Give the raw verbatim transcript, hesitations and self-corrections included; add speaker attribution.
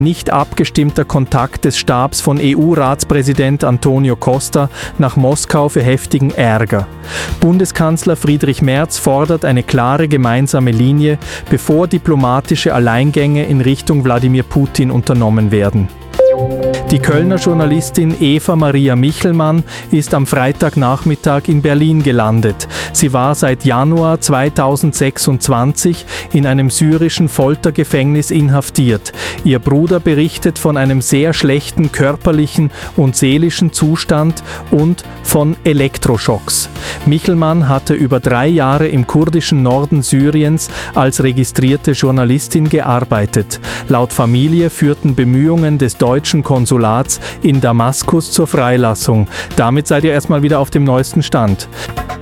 Speaker 1: Nicht abgestimmter Kontakt des Stabs von E U-Ratspräsident Antonio Costa nach Moskau für heftigen Ärger. Bundeskanzler Friedrich Merz fordert eine klare gemeinsame Linie, bevor diplomatische Alleingänge in Richtung Wladimir Putin unternommen werden. Die Kölner Journalistin Eva Maria Michelmann ist am Freitagnachmittag in Berlin gelandet. Sie war seit Januar zweitausendsechsundzwanzig in einem syrischen Foltergefängnis inhaftiert. Ihr Bruder berichtet von einem sehr schlechten körperlichen und seelischen Zustand und von Elektroschocks. Michelmann hatte über drei Jahre im kurdischen Norden Syriens als registrierte Journalistin gearbeitet. Laut Familie führten Bemühungen des deutschen Konsulats in Damaskus zur Freilassung. Damit seid ihr erstmal wieder auf dem neuesten Stand.